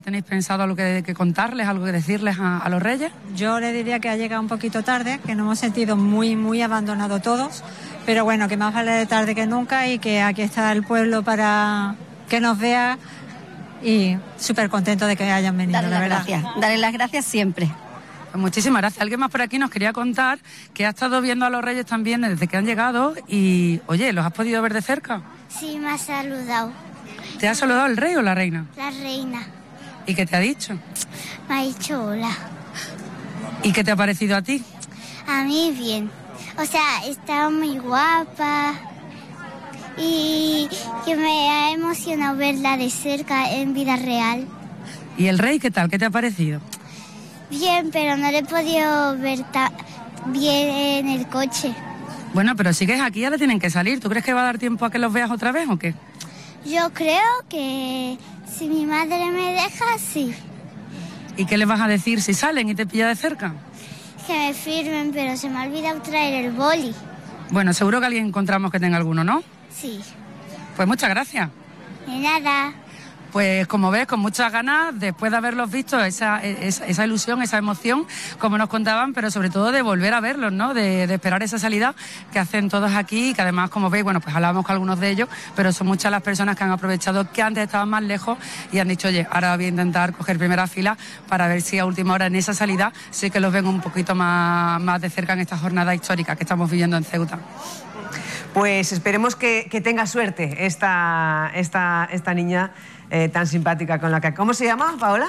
¿Tenéis pensado algo que contarles, algo que decirles a los Reyes? Yo le diría que ha llegado un poquito tarde, que nos hemos sentido muy abandonados todos, pero bueno, que más vale tarde que nunca y que aquí está el pueblo para que nos vea y súper contento de que hayan venido, la verdad. Darle las gracias siempre. Pues muchísimas gracias. Alguien más por aquí nos quería contar que ha estado viendo a los Reyes también desde que han llegado y, oye, ¿los has podido ver de cerca? Sí, me ha saludado. ¿Te ha saludado el rey o la reina? La reina. ¿Y qué te ha dicho? Me ha dicho hola. ¿Y qué te ha parecido a ti? A mí bien. O sea, estaba muy guapa y que me ha emocionado verla de cerca en vida real. ¿Y el rey qué tal? ¿Qué te ha parecido? Bien, pero no le he podido ver bien en el coche. Bueno, pero sigues aquí, ahora tienen que salir. ¿Tú crees que va a dar tiempo a que los veas otra vez o qué? Yo creo que si mi madre me deja, sí. ¿Y qué les vas a decir si salen y te pilla de cerca? Que me firmen, pero se me ha olvidado traer el boli. Bueno, seguro que alguien encontramos que tenga alguno, ¿no? Sí. Pues muchas gracias. De nada. Pues como ves, con muchas ganas, después de haberlos visto, esa ilusión, esa emoción, como nos contaban, pero sobre todo de volver a verlos, ¿no? De esperar esa salida que hacen todos aquí y que además, como veis, bueno, pues hablábamos con algunos de ellos, pero son muchas las personas que han aprovechado que antes estaban más lejos y han dicho, oye, ahora voy a intentar coger primera fila para ver si a última hora en esa salida sí que los ven un poquito más de cerca en esta jornada histórica que estamos viviendo en Ceuta. Pues esperemos que tenga suerte esta niña tan simpática con la que... ¿Cómo se llama, Paola?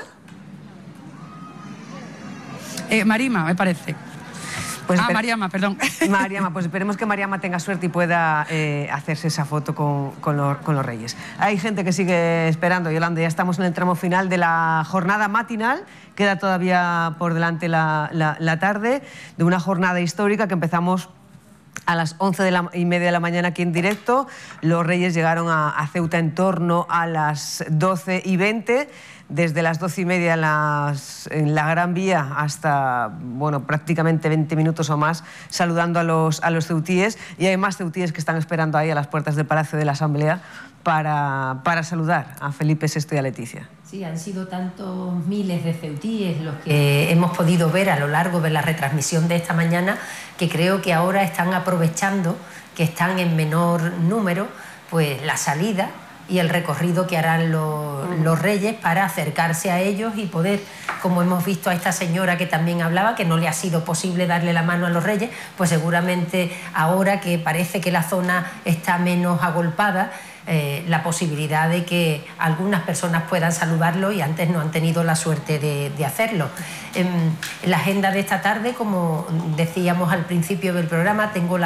Marima, me parece. Pues Mariama, perdón. Mariama, pues esperemos que Mariama tenga suerte y pueda hacerse esa foto con los Reyes. Hay gente que sigue esperando, Yolanda, ya estamos en el tramo final de la jornada matinal, queda todavía por delante la tarde de una jornada histórica que empezamos a las 11:30 de la mañana aquí en directo. Los Reyes llegaron a Ceuta en torno a las 12:20. Desde las 12:30 en la Gran Vía hasta, bueno, prácticamente 20 minutos o más, saludando a los ceutíes. Y hay más ceutíes que están esperando ahí a las puertas del Palacio de la Asamblea para saludar a Felipe VI y a Leticia. Sí, han sido tantos miles de ceutíes los que hemos podido ver a lo largo de la retransmisión de esta mañana, que creo que ahora están aprovechando que están en menor número, pues la salida y el recorrido que harán los Reyes para acercarse a ellos y poder, como hemos visto a esta señora que también hablaba, que no le ha sido posible darle la mano a los Reyes, pues seguramente ahora que parece que la zona está menos agolpada, la posibilidad de que algunas personas puedan saludarlo y antes no han tenido la suerte de hacerlo. En la agenda de esta tarde, como decíamos al principio del programa,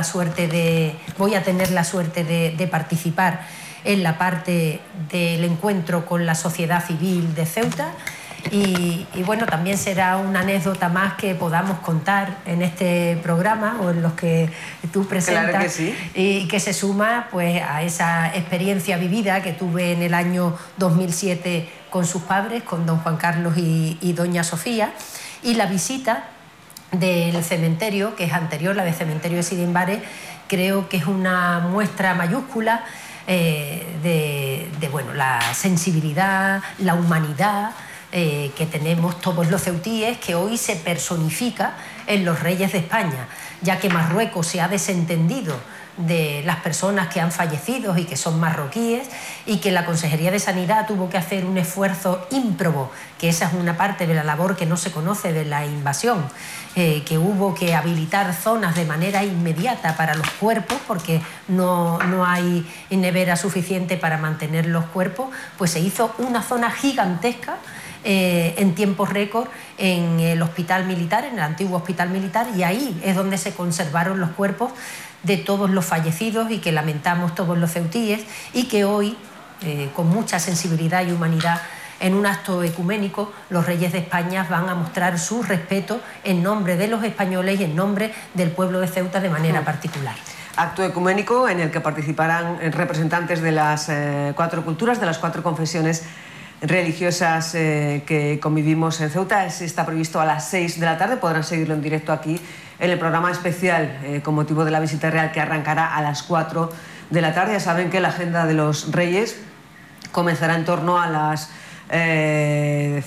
voy a tener la suerte de participar en la parte del encuentro con la sociedad civil de Ceuta. Y bueno, también será una anécdota más que podamos contar en este programa o en los que tú presentas. Claro que sí. Y que se suma pues a esa experiencia vivida que tuve en el año 2007 con sus padres, con don Juan Carlos y doña Sofía, y la visita del cementerio, que es anterior, la del cementerio de Sidimbares, creo que es una muestra mayúscula de bueno, la sensibilidad, la humanidad que tenemos todos los ceutíes, que hoy se personifica en los Reyes de España, ya que Marruecos se ha desentendido de las personas que han fallecido y que son marroquíes, y que la Consejería de Sanidad tuvo que hacer un esfuerzo ímprobo, que esa es una parte de la labor que no se conoce de la invasión, que hubo que habilitar zonas de manera inmediata para los cuerpos, porque no hay nevera suficiente para mantener los cuerpos, pues se hizo una zona gigantesca en tiempo récord en el hospital militar, en el antiguo hospital militar, y ahí es donde se conservaron los cuerpos de todos los fallecidos y que lamentamos todos los ceutíes, y que hoy, con mucha sensibilidad y humanidad, en un acto ecuménico, los Reyes de España van a mostrar su respeto en nombre de los españoles y en nombre del pueblo de Ceuta de manera particular. Acto ecuménico en el que participarán representantes de las 4 culturas, de las 4 confesiones religiosas que convivimos en Ceuta. Está previsto a las 6 de la tarde, podrán seguirlo en directo aquí en el programa especial con motivo de la visita real, que arrancará a las 4 de la tarde. Ya saben que la agenda de los Reyes comenzará en torno a las